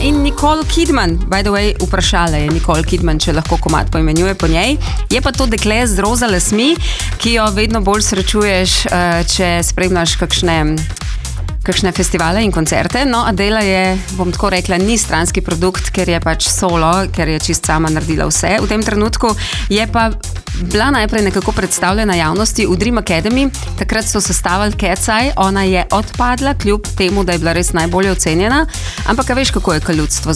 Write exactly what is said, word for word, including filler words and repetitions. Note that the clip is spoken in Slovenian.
in Nicole Kidman. By the way, vprašala je Nicole Kidman, če lahko komad poimenjuje po njej. Je pa to dekle z roza lasmi, ki jo vedno bolj srečuješ, če spremljaš kakšne... kakšne festivale in koncerte. No, Adela je, bom tako rekla, ni stranski produkt, ker je pač solo, ker je čist sama naredila vse. V tem trenutku je pa bila najprej nekako predstavljena javnosti v Dream Academy. Takrat so sestavili Cat's Eye, ona je odpadla, kljub temu, da je bila res najbolje ocenjena. Ampak a veš, kako je ljudstvo